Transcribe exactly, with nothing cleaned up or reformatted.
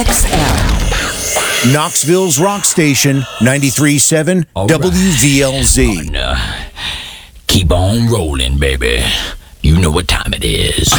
Knoxville's rock station, ninety-three point seven All W V L right. Z. On, uh, keep on rolling, baby. You know what time it is.